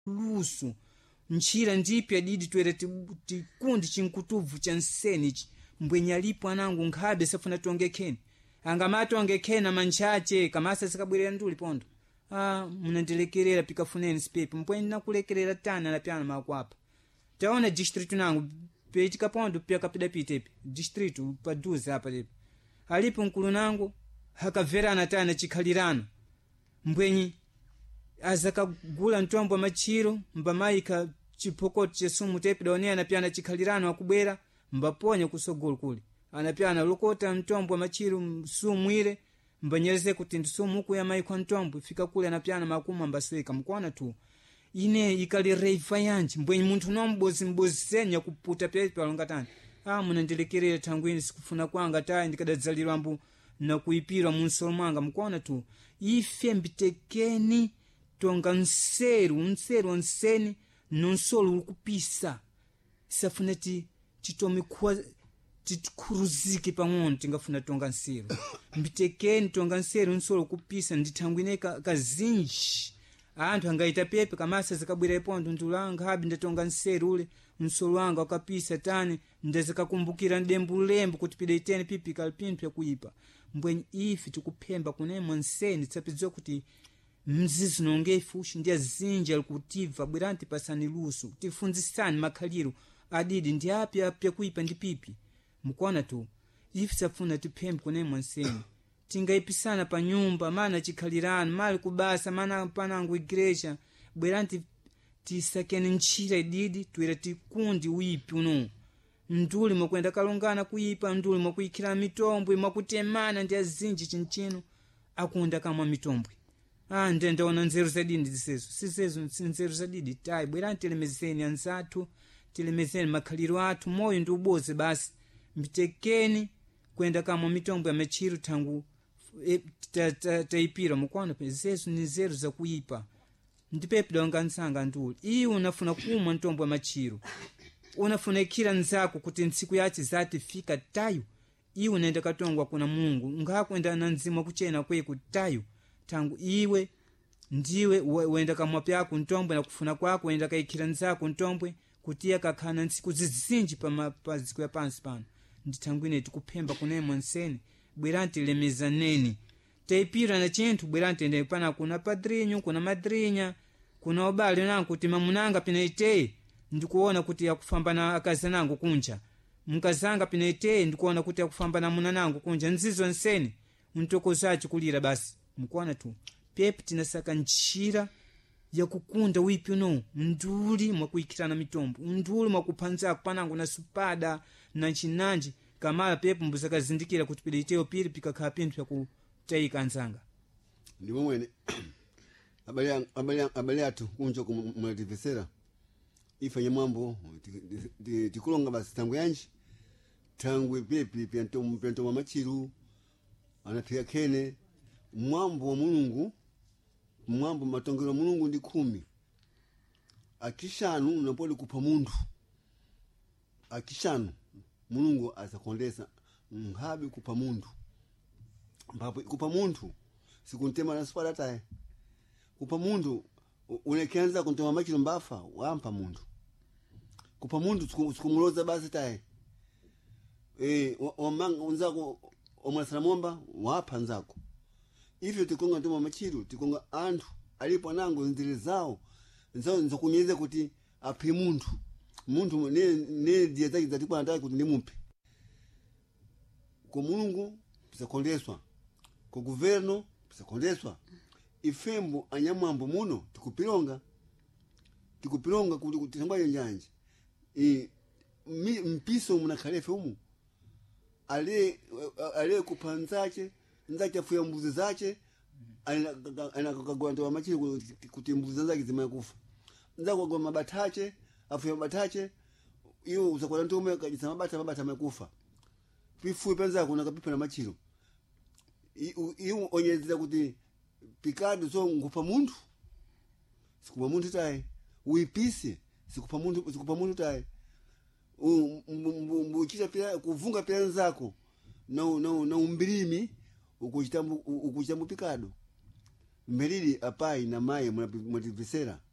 luso nchira ndipya didi twere tikundi chinkutuvu cha nsenichi mbwenya lipo anangu nkhabe safuna tongekeni angamati ongekeni manchache kamasa sikabwirira nduli pondo munandilekerera pikafuneni sipepe mpweni nakulekerera tana na pyana makwapa taona district nangu pechika pondo pya kapida pitepe district paduze hapa lepe alipo nkulu nangu hakaverana tana chikhalirano mbwenyi azakagula ntombo machiro mbamaika chipokoti chesumu tepe daonea na pyana chikhalirano akubwera mbaponya kusogolo kuli anapyana lokota ntombo machiro sumwire mbanyereze kuti ndisumu huku ya maiko ntombo fika kule anapyana makuma mbasweka mkwana tu ine ikali reifa yanji mbwenyi muntu nombozi senya kuputa pepe alongatani munandilekerera tangwini sikufuna kwanga tayi ndikadadzalirwa mbu na kuipira munsolo mwanga mkwana tu ife mbitekeni tonga nseru nseni nonsolo ukupisa safuna titome kwa titikuruzike pang'ono tingafuna tonga nseru mbitekeni tonga nseru nsolo ukupisa nditangwine kazinji anthu angaita pepe kamasa zikabwira ipondo ndulanga habi ndatonga nseru ule nsolo wanga wakapisa tani ndazikakumbukira ndembu lembu kuti pidaiteni pipi kalipintu ya kuipa mbwenyi ifi tikupemba kunemo nseni tsapidziwa kuti mzizi nonge ifushi ndiya zinja likutiva bwiranti pasani luso tifunzisani makhaliro adidi ndi apya kuipa ndi pipi mkuona tu ifi safuna tipembe kunemo nseni tingaipisana pa nyumba mana chikhalirano mali kubasa mana panangu igreja bwiranti tisakeni nchira ididi tuira tikundi wipi uno nduli mwakwenda kalongana kuipa nduli mwakuikira mitombwe mwakutemana ndi azinji chinchino akunda kamwa mitombwe ndaona nzeru zadidi ndisezo sisezo nzeru zadidi tayi bwera telemezeni anzathu telemezeni makhaliro athu moyo ndi uboze basi mbitekeni kwenda kamwa mitombwe ya machiro tangu taipira mukwana pezezo ni nzeru zakuipa ndipepe donga nsanga nduli iyi unafuna kumwa ntombwe ya machiro unafuna ikira nzako kuti ntsiku yachi zati fika tayo iyi unaenda katongwa kuna Mungu ngakwenda na nzima kuchena kwe kutayo tangu iwe ndiwe uenda kamwa pyako ntombwe na kufuna kwako uenda kaikira nzako ntombwe kutia kakhana ntsiku zizinji paziko ya pansi pano nditangwine tikupemba kunemo nseni bwiranti lemezaneni taipira na chintu bwiranti ende pana kuna padrinyo kuna madrinya kuna obali nangu kuti mamunanga pinaite ndikuona kuti yakufamba na akazi nangu kunja mkazanga pinaite ndikuona kuti yakufamba na muna nangu kunja nzizo nseni untokozachi kulira basi mkuona tu pepe tinasaka nchira ya kukunda wipi uno nduli mwakuikirana mitombo nduli mwakupanza panangu na supada na chinanji kamala pepe mbuzaka zindikira kuti pidaiteo pili pikakha pintu ya kutaika nzanga ndimo mwene abali atu kunja kumulativesera ifanye mambo tikulonga basi tangu yanji tangu pepe pento mamachiru anapika kene mwambo wa Mulungu mwambo matongero Mulungu ndi 10 akishanu napoli kupa mundu akishanu Mulungu asakondesa ngabe kupa mundu mbapo kupa mundu sikuntema na spada tae kupa mundu unekenza kuntema machiro mbafa wampa mundu kupa mundu sikumuloza basi tae omanga unzako omwasala momba wapa nzako ifyo tikonga ntoma machiro tikonga anthu alipo nango nzire zawo nzokunyeze kuti aphe munthu ne diya zake zatikwa nataka kuti nimumpe kwa Mulungu pisakondeswa kwa guverno pisakondeswa ifembo anyamwambo muno tikupilonga kuti kutambwayo njanje mpiso munakhalefe umu ale kupanzache nzake afuya mbuzi zache anakagwa ndo machiro kuti mbuzi zake zimakufa nzako kwa mabatache afuya mabatache iyo uzakwenda ntume kajisa mabata makufa pifu penza kuna kapipa na machiro iyo onyezeza kuti pikado so ngupa mundu sikupa mundu tae uipise sikupa mundu tae mbuchita pia kuvunga pia nzako na umbirimi ukuchitambu pikado mbelili apai na maye mwativisera